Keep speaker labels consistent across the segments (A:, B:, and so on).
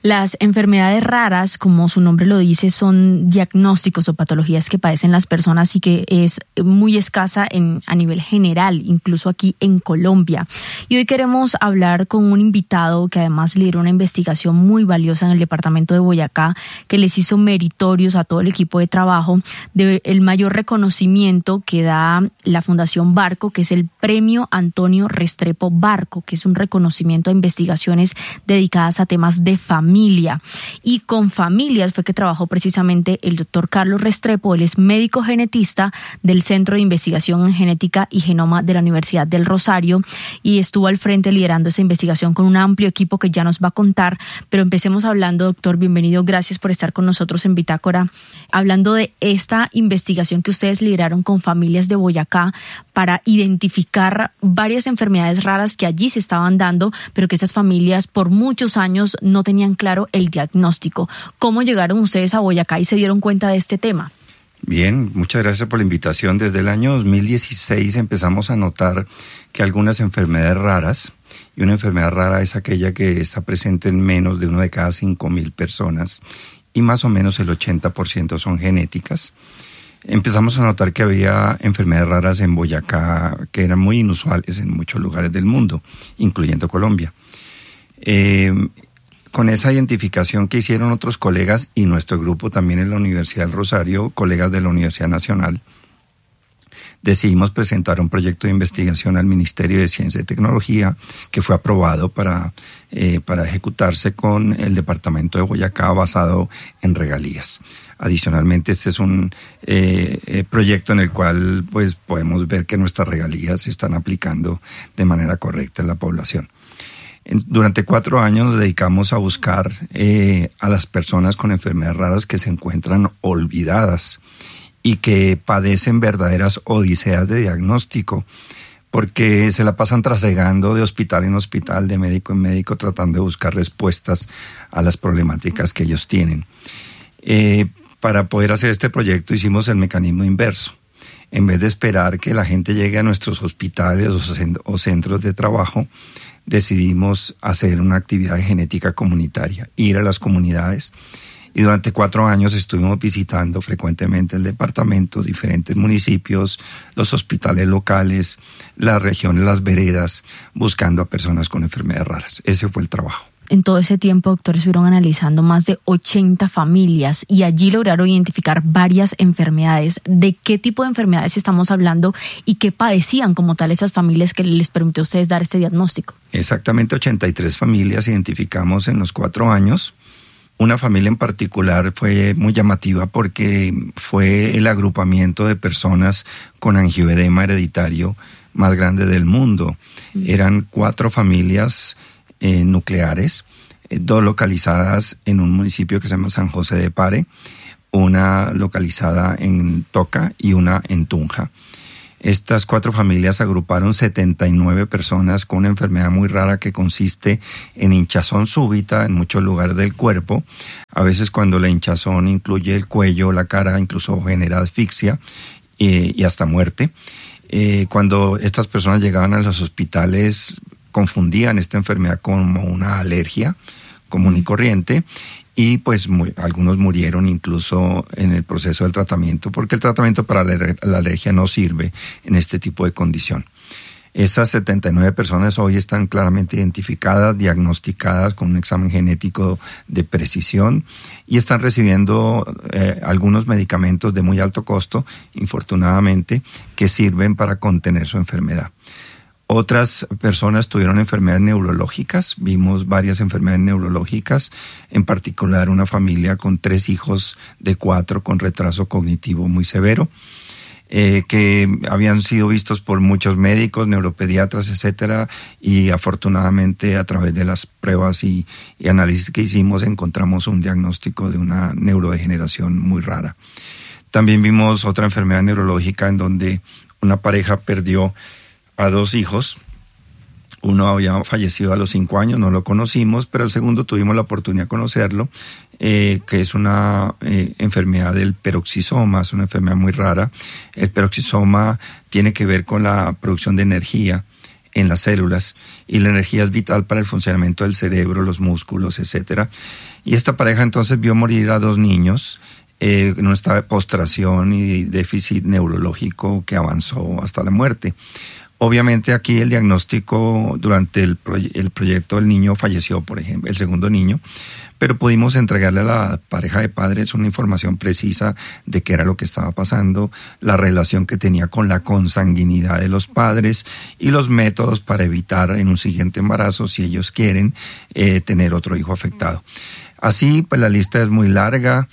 A: Las enfermedades raras, como su nombre lo dice, son diagnósticos o patologías que padecen las personas y que es muy escasa a nivel general, incluso aquí en Colombia. Y hoy queremos hablar con un invitado que además lideró una investigación muy valiosa en el departamento de Boyacá, que les hizo meritorios a todo el equipo de trabajo del mayor reconocimiento que da la Fundación Barco, que es el Premio Antonio Restrepo Barco, que es un reconocimiento a investigaciones dedicadas a temas de familia. Y con familias fue que trabajó precisamente el doctor Carlos Restrepo. Él es médico genetista del Centro de Investigación en Genética y Genoma de la Universidad del Rosario y estuvo al frente liderando esa investigación con un amplio equipo que ya nos va a contar. Pero empecemos hablando, doctor, bienvenido, gracias por estar con nosotros en Bitácora, hablando de esta investigación que ustedes lideraron con familias de Boyacá para identificar varias enfermedades raras que allí se estaban dando, pero que esas familias por muchos años no tenían claro el diagnóstico. ¿Cómo llegaron ustedes a Boyacá y se dieron cuenta de este tema?
B: Bien, muchas gracias por la invitación. Desde el año 2016 empezamos a notar que algunas enfermedades raras, y una enfermedad rara es aquella que está presente en menos de 1 de cada 5,000 personas, y más o menos el 80% son genéticas. Empezamos a notar que había enfermedades raras en Boyacá que eran muy inusuales en muchos lugares del mundo, incluyendo Colombia. Con esa identificación que hicieron otros colegas y nuestro grupo también en la Universidad del Rosario, colegas de la Universidad Nacional, decidimos presentar un proyecto de investigación al Ministerio de Ciencia y Tecnología que fue aprobado para ejecutarse con el departamento de Boyacá basado en regalías. Adicionalmente, este es un proyecto en el cual pues podemos ver que nuestras regalías se están aplicando de manera correcta en la población. Durante 4 años nos dedicamos a buscar a las personas con enfermedades raras que se encuentran olvidadas y que padecen verdaderas odiseas de diagnóstico, porque se la pasan trasegando de hospital en hospital, de médico en médico, tratando de buscar respuestas a las problemáticas que ellos tienen. Para poder hacer este proyecto hicimos el mecanismo inverso. En vez de esperar que la gente llegue a nuestros hospitales o centros de trabajo, decidimos hacer una actividad de genética comunitaria, ir a las comunidades. Y durante 4 años estuvimos visitando frecuentemente el departamento, diferentes municipios, los hospitales locales, las regiones, las veredas, buscando a personas con enfermedades raras. Ese fue el trabajo.
A: En todo ese tiempo, doctor, estuvieron analizando más de 80 familias y allí lograron identificar varias enfermedades. ¿De qué tipo de enfermedades estamos hablando y qué padecían como tal esas familias que les permitió a ustedes dar este diagnóstico?
B: Exactamente 83 familias identificamos en los 4 años. Una familia en particular fue muy llamativa porque fue el agrupamiento de personas con angioedema hereditario más grande del mundo. Eran 4 familias nucleares, 2 localizadas en un municipio que se llama San José de Pare, una localizada en Toca y una en Tunja. Estas 4 familias agruparon 79 personas con una enfermedad muy rara que consiste en hinchazón súbita en muchos lugares del cuerpo. A veces cuando la hinchazón incluye el cuello, la cara, incluso genera asfixia y hasta muerte. Cuando estas personas llegaban a los hospitales, confundían esta enfermedad como una alergia común y corriente y pues algunos murieron incluso en el proceso del tratamiento porque el tratamiento para la alergia no sirve en este tipo de condición. Esas 79 personas hoy están claramente identificadas, diagnosticadas con un examen genético de precisión y están recibiendo algunos medicamentos de muy alto costo, infortunadamente, que sirven para contener su enfermedad. Otras personas tuvieron enfermedades neurológicas, vimos varias enfermedades neurológicas, en particular una familia con 3 hijos de 4 con retraso cognitivo muy severo, que habían sido vistos por muchos médicos, neuropediatras, etcétera, y afortunadamente a través de las pruebas y análisis que hicimos encontramos un diagnóstico de una neurodegeneración muy rara. También vimos otra enfermedad neurológica en donde una pareja perdió a 2 hijos. Uno había fallecido a los 5 años, no lo conocimos, pero el segundo tuvimos la oportunidad de conocerlo, que es una enfermedad del peroxisoma, es una enfermedad muy rara. El peroxisoma tiene que ver con la producción de energía en las células, y la energía es vital para el funcionamiento del cerebro, los músculos, etcétera. Y esta pareja entonces vio morir a 2 niños en un estado de postración y déficit neurológico que avanzó hasta la muerte. Obviamente aquí el diagnóstico durante el proyecto, el niño falleció, por ejemplo, el segundo niño, pero pudimos entregarle a la pareja de padres una información precisa de qué era lo que estaba pasando, la relación que tenía con la consanguinidad de los padres y los métodos para evitar en un siguiente embarazo, si ellos quieren, tener otro hijo afectado. Así, pues la lista es muy larga,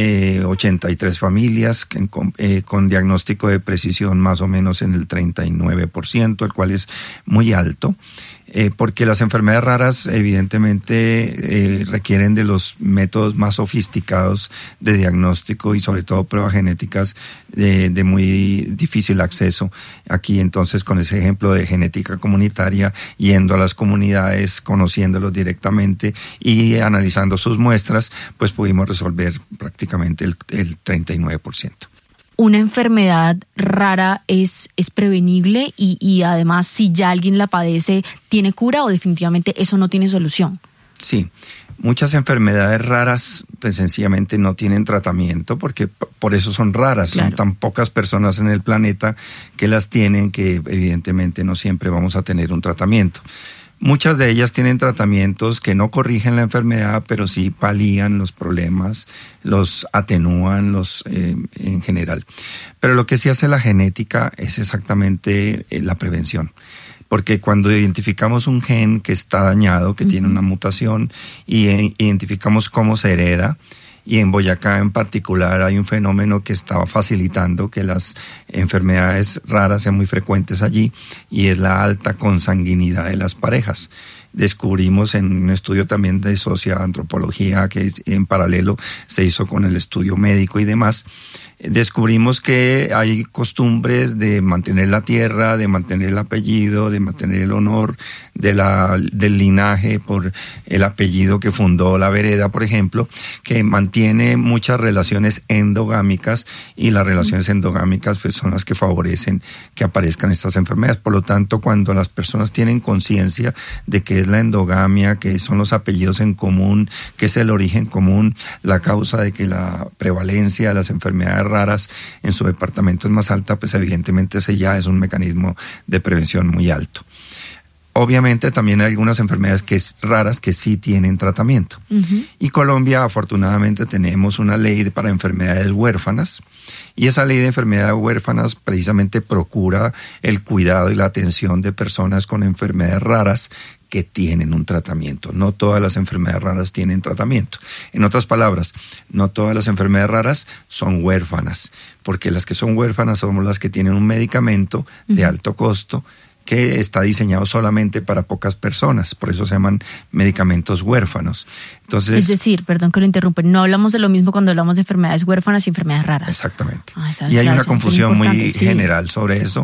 B: 83 familias con diagnóstico de precisión más o menos en el 39%, el cual es muy alto, porque las enfermedades raras evidentemente requieren de los métodos más sofisticados de diagnóstico y sobre todo pruebas genéticas de muy difícil acceso. Aquí entonces con ese ejemplo de genética comunitaria, yendo a las comunidades, conociéndolos directamente y analizando sus muestras, pues pudimos resolver prácticamente el 39%.
A: ¿Una enfermedad rara es prevenible y además si ya alguien la padece, tiene cura o definitivamente eso no tiene solución?
B: Sí, muchas enfermedades raras pues sencillamente no tienen tratamiento porque por eso son raras. Claro. Son tan pocas personas en el planeta que las tienen que evidentemente no siempre vamos a tener un tratamiento. Muchas de ellas tienen tratamientos que no corrigen la enfermedad, pero sí palían los problemas, los atenúan en general. Pero lo que sí hace la genética es exactamente la prevención. Porque cuando identificamos un gen que está dañado, que tiene una mutación, y identificamos cómo se hereda, y en Boyacá en particular hay un fenómeno que estaba facilitando que las enfermedades raras sean muy frecuentes allí, y es la alta consanguinidad de las parejas. Descubrimos en un estudio también de socioantropología que en paralelo se hizo con el estudio médico y demás, descubrimos que hay costumbres de mantener la tierra, de mantener el apellido, de mantener el honor del linaje por el apellido que fundó la vereda, por ejemplo, que mantiene muchas relaciones endogámicas, y las relaciones endogámicas pues son las que favorecen que aparezcan estas enfermedades. Por lo tanto, cuando las personas tienen conciencia de que es la endogamia, que son los apellidos en común, que es el origen común, la causa de que la prevalencia de las enfermedades raras en su departamento es más alta, pues evidentemente ese ya es un mecanismo de prevención muy alto. Obviamente también hay algunas enfermedades raras que sí tienen tratamiento. Y Colombia, afortunadamente, tenemos una ley para enfermedades huérfanas, y esa ley de enfermedades huérfanas precisamente procura el cuidado y la atención de personas con enfermedades raras que tienen un tratamiento. No todas las enfermedades raras tienen tratamiento. En otras palabras, no todas las enfermedades raras son huérfanas, porque las que son huérfanas son las que tienen un medicamento de alto costo que está diseñado solamente para pocas personas, por eso se llaman medicamentos huérfanos. Entonces,
A: es decir, perdón que lo interrumpa, no hablamos de lo mismo cuando hablamos de enfermedades huérfanas y enfermedades raras.
B: Exactamente. Y hay una confusión muy
A: sí.
B: general sobre eso.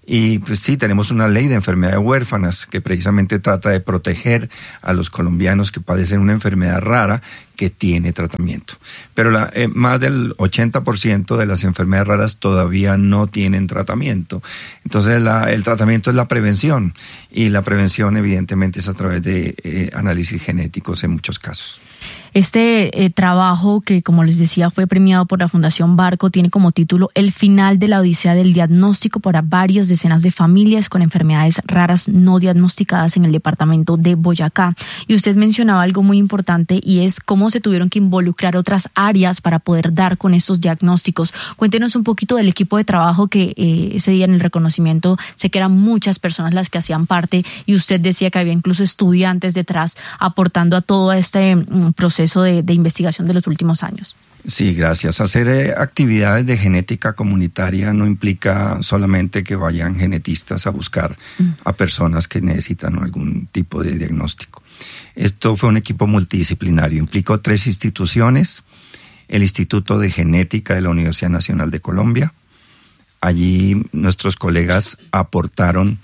B: Y pues sí, tenemos una ley de enfermedades huérfanas que precisamente trata de proteger a los colombianos que padecen una enfermedad rara que tiene tratamiento. Pero más del 80% de las enfermedades raras todavía no tienen tratamiento. Entonces el tratamiento es la prevención, y la prevención evidentemente es a través de análisis genéticos en muchos casos.
A: Este trabajo, que como les decía fue premiado por la Fundación Barco, tiene como título El final de la odisea del diagnóstico para varias decenas de familias con enfermedades raras no diagnosticadas en el departamento de Boyacá. Y usted mencionaba algo muy importante, y es cómo se tuvieron que involucrar otras áreas para poder dar con estos diagnósticos. Cuéntenos un poquito del equipo de trabajo que ese día en el reconocimiento, sé que eran muchas personas las que hacían parte, y usted decía que había incluso estudiantes detrás aportando a todo este proceso de investigación de los últimos años.
B: Sí, gracias. Hacer actividades de genética comunitaria no implica solamente que vayan genetistas a buscar a personas que necesitan algún tipo de diagnóstico. Esto fue un equipo multidisciplinario, implicó 3 instituciones: el Instituto de Genética de la Universidad Nacional de Colombia. Allí nuestros colegas aportaron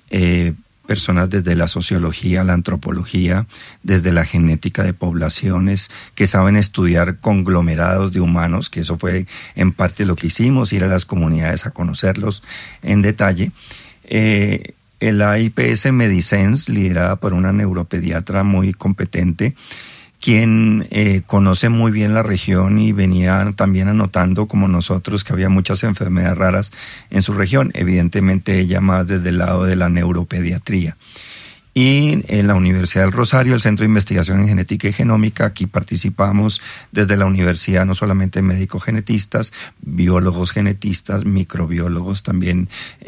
B: personas desde la sociología, la antropología, desde la genética de poblaciones, que saben estudiar conglomerados de humanos, que eso fue en parte lo que hicimos, ir a las comunidades a conocerlos en detalle. la IPS Medisense, liderada por una neuropediatra muy competente, quien conoce muy bien la región y venía también anotando, como nosotros, que había muchas enfermedades raras en su región. Evidentemente ella más desde el lado de la neuropediatría. Y en la Universidad del Rosario, el Centro de Investigación en Genética y Genómica, aquí participamos desde la universidad no solamente médicos genetistas, biólogos genetistas, microbiólogos también,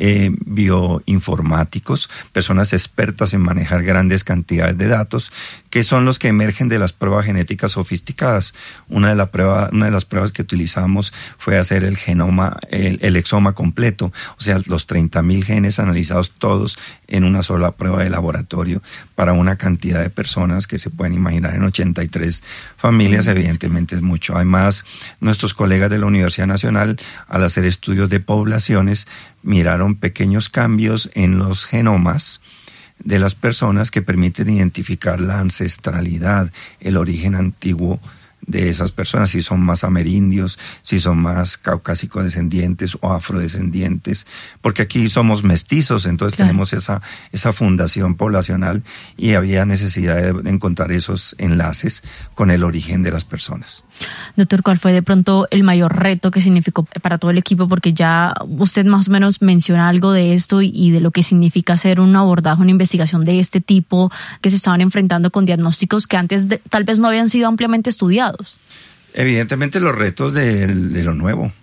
B: bioinformáticos, personas expertas en manejar grandes cantidades de datos, que son los que emergen de las pruebas genéticas sofisticadas. Una de las pruebas que utilizamos fue hacer el genoma, el exoma completo, o sea, los 30.000 genes analizados todos en una sola prueba de laboratorio para una cantidad de personas que se pueden imaginar en 83 familias, evidentemente es mucho. Además, nuestros colegas de la Universidad Nacional, al hacer estudios de poblaciones, miraron pequeños cambios en los genomas de las personas que permiten identificar la ancestralidad, el origen antiguo de esas personas, si son más amerindios, si son más caucásicos descendientes o afrodescendientes, porque aquí somos mestizos, entonces claro, tenemos esa fundación poblacional y había necesidad de encontrar esos enlaces con el origen de las personas.
A: Doctor, ¿cuál fue de pronto el mayor reto que significó para todo el equipo? Porque ya usted más o menos menciona algo de esto y de lo que significa hacer un abordaje, una investigación de este tipo, que se estaban enfrentando con diagnósticos que antes tal vez no habían sido ampliamente estudiados.
B: Evidentemente los retos de lo nuevo.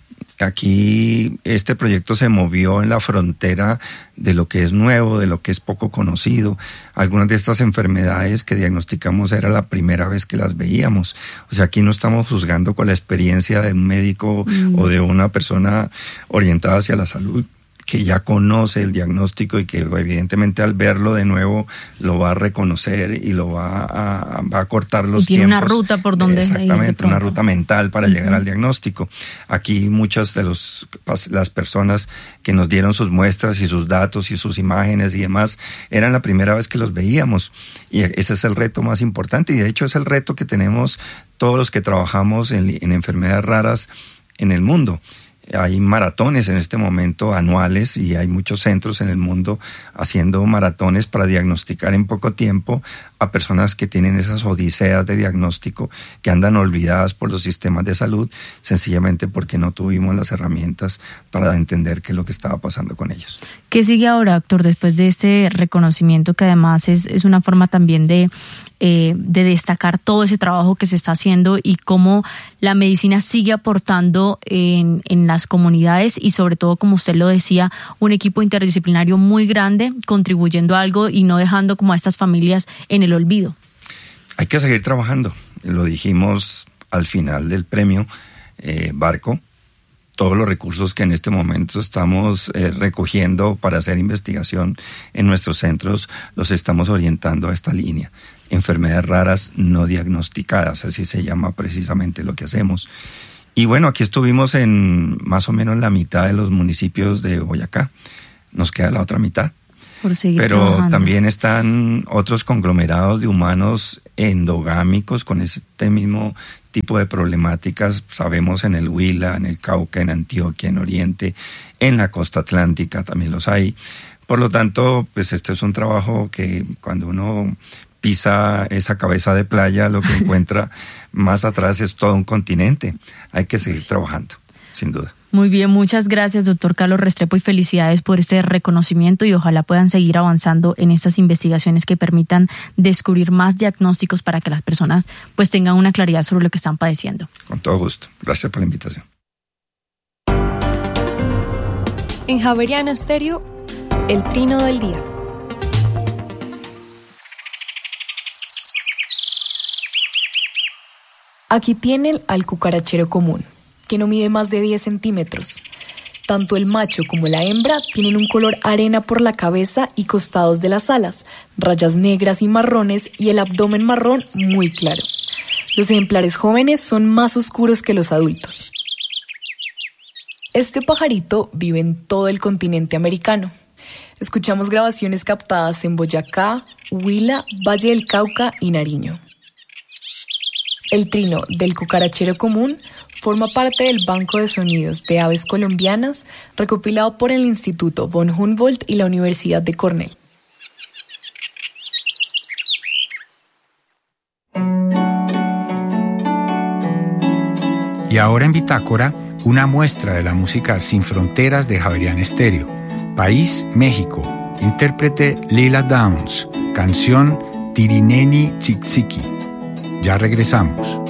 B: Aquí este proyecto se movió en la frontera de lo que es nuevo, de lo que es poco conocido. Algunas de estas enfermedades que diagnosticamos era la primera vez que las veíamos. O sea, aquí no estamos juzgando con la experiencia de un médico o de una persona orientada hacia la salud, que ya conoce el diagnóstico y que evidentemente al verlo de nuevo lo va a reconocer y lo va a cortar los tiempos. Y tiene
A: una ruta por donde...
B: Exactamente, una ruta mental para llegar al diagnóstico. Aquí muchas de las personas que nos dieron sus muestras y sus datos y sus imágenes y demás, eran la primera vez que los veíamos. Y ese es el reto más importante y de hecho es el reto que tenemos todos los que trabajamos en enfermedades raras en el mundo. Hay maratones en este momento anuales y hay muchos centros en el mundo haciendo maratones para diagnosticar en poco tiempo a personas que tienen esas odiseas de diagnóstico que andan olvidadas por los sistemas de salud sencillamente porque no tuvimos las herramientas para entender qué es lo que estaba pasando con ellos.
A: ¿Qué sigue ahora, doctor, después de este reconocimiento que además es una forma también de destacar todo ese trabajo que se está haciendo y cómo la medicina sigue aportando en las comunidades y sobre todo, como usted lo decía, un equipo interdisciplinario muy grande contribuyendo a algo y no dejando como a estas familias en el olvido?
B: Hay que seguir trabajando, lo dijimos al final del premio Barco. Todos los recursos que en este momento estamos recogiendo para hacer investigación en nuestros centros los estamos orientando a esta línea. Enfermedades raras no diagnosticadas, así se llama precisamente lo que hacemos. Y bueno, aquí estuvimos en más o menos la mitad de los municipios de Boyacá. Nos queda la otra mitad. Pero trabajando. También están otros conglomerados de humanos endogámicos con este mismo tipo de problemáticas. Sabemos en el Huila, en el Cauca, en Antioquia, en Oriente, en la costa atlántica también los hay. Por lo tanto, pues este es un trabajo que cuando uno pisa esa cabeza de playa, lo que encuentra más atrás es todo un continente. Hay que seguir trabajando, sin duda.
A: Muy bien, muchas gracias, doctor Carlos Restrepo, y felicidades por este reconocimiento y ojalá puedan seguir avanzando en estas investigaciones que permitan descubrir más diagnósticos para que las personas pues tengan una claridad sobre lo que están padeciendo.
B: Con todo gusto. Gracias por la invitación.
C: En Javeriana Estéreo, el trino del día.
D: Aquí tienen al cucarachero común, que no mide más de 10 centímetros. Tanto el macho como la hembra tienen un color arena por la cabeza y costados de las alas, rayas negras y marrones y el abdomen marrón muy claro. Los ejemplares jóvenes son más oscuros que los adultos. Este pajarito vive en todo el continente americano. Escuchamos grabaciones captadas en Boyacá, Huila, Valle del Cauca y Nariño. El trino del cucarachero común Forma parte del Banco de Sonidos de Aves Colombianas, recopilado por el Instituto von Humboldt y la Universidad de Cornell.
E: Y ahora en Bitácora, una muestra de la música sin fronteras de Javeriana Estéreo. País, México. Intérprete Lila Downs. Canción Tirineni Tzitziki. Ya regresamos.